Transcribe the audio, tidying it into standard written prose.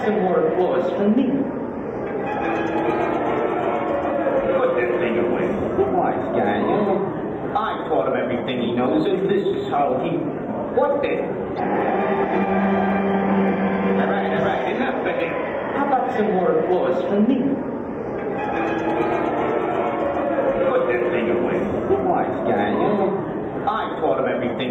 some more applause for me? Put that thing away. Wise guy, you know, I taught him everything he knows, and this is how he... What the... All right, enough of it. How about some more applause for me?